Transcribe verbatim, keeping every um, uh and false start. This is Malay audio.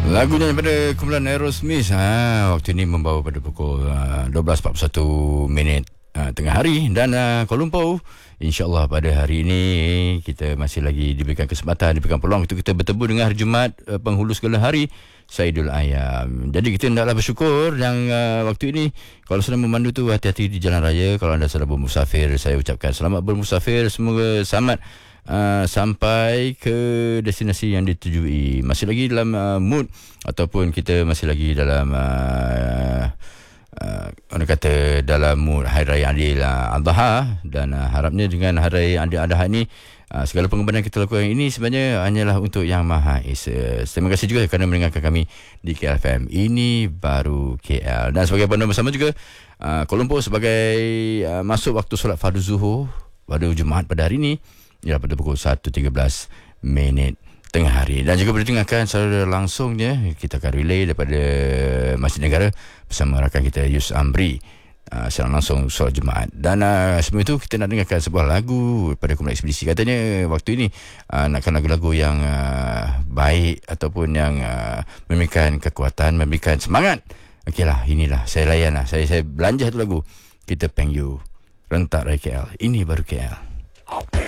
Lagunya daripada kumpulan Aerosmith, ha, waktu ini membawa pada pukul uh, dua belas empat puluh satu minit uh, tengah hari. Dan uh, Kuala Lumpur, InsyaAllah pada hari ini kita masih lagi diberikan kesempatan, diberikan peluang untuk kita bertemu dengan hari Jumaat, uh, penghulu segala hari, Saidul Ayam. Jadi kita hendaklah bersyukur yang uh, waktu ini kalau sedang memandu tu hati-hati di jalan raya. Kalau anda sedang bermusafir, saya ucapkan selamat bermusafir, semoga selamat Uh, sampai ke destinasi yang ditujui. Masih lagi dalam uh, mood ataupun kita masih lagi dalam uh, uh, orang kata dalam mood Hari Raya Adil uh, Adha. Dan uh, harapnya dengan Hari Raya Adil Adha ini uh, segala pengorbanan kita lakukan ini sebenarnya hanyalah untuk Yang Maha Esa. Terima kasih juga kerana mendengarkan kami di K L F M. Ini baru K L. Dan sebagai panduan bersama juga uh, Kuala Lumpur sebagai uh, masuk waktu solat fardu zuhur pada Jumaat pada hari ini ya, pada pukul satu tiga belas minit tengah hari. Dan juga boleh dengarkan secara langsungnya, kita akan relay daripada Masjid Negara bersama rakan kita Yus Amri uh, secara langsung solat Jumaat. Dan uh, sebelum itu kita nak dengarkan sebuah lagu daripada Kumpulan Ekspedisi. Katanya waktu ini uh, nakkan lagu-lagu yang uh, baik ataupun yang uh, memberikan kekuatan, memberikan semangat. Okeylah, inilah saya layan lah. Saya, saya belanja satu lagu. Kita Peng You, Rentak Raya K L. Ini baru K L.